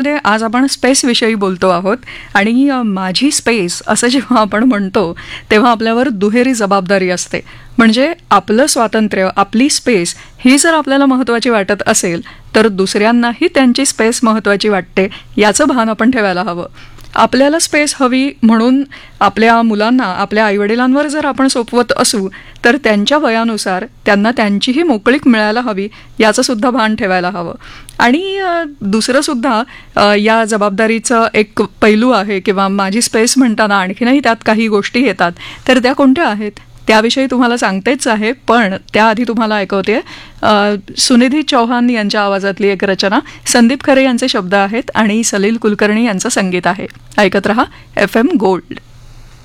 गोल्डमध्ये आज आपण स्पेसविषयी बोलतो आहोत आणि माझी स्पेस असं जेव्हा आपण म्हणतो तेव्हा आपल्यावर दुहेरी जबाबदारी असते. म्हणजे आपलं स्वातंत्र्य, आपली स्पेस ही जर आपल्याला महत्त्वाची वाटत असेल तर दुसऱ्यांनाही त्यांची स्पेस महत्त्वाची वाटते याचं भान आपण ठेवायला हवं. आपल्याला स्पेस हवी म्हणून आपल्या मुलांना आपल्या आईवडिलांवर जर आपण सोपवत असू तर त्यांच्या वयानुसार त्यांना त्यांचीही मोकळीक मिळायला हवी याचं सुद्धा भान ठेवायला हवं. आणि दुसरं सुद्धा या जबाबदारीचं एक पैलू आहे किंवा माझी स्पेस म्हणताना आणखीनही त्यात काही गोष्टी येतात. तर त्या कोणत्या आहेत त्याविषयी तुम्हाला सांगतेच आहे, पण त्याआधी तुम्हाला ऐकवते सुनिधी चौहान यांच्या आवाजातली एक रचना. संदीप खरे यांचे शब्द आहेत आणि सलील कुलकर्णी यांचं संगीत आहे. ऐकत रहा FM गोल्ड.